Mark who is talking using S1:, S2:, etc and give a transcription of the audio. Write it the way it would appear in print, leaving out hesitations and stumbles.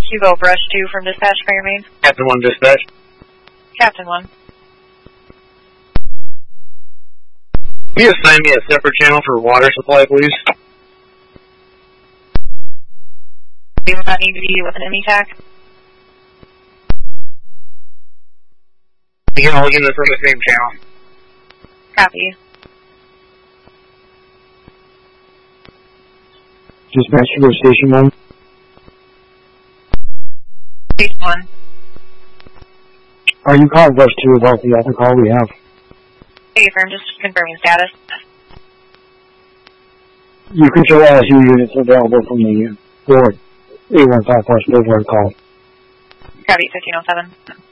S1: Hugo Brush 2 from dispatch for your main.
S2: Captain 1 dispatch.
S1: Captain 1.
S2: Can you assign me a separate channel for water supply, please?
S1: We will not need to be with an METAC.
S2: Again, all units from the same channel.
S1: Copy.
S3: Dispatch to go station 1.
S1: Station 1.
S3: Are you calling Brush 2 about the other call we have?
S1: Hey, firm, just confirming status.
S3: You can show all SU units available from the board. 815 plus Billboard call.
S1: Copy, 1507.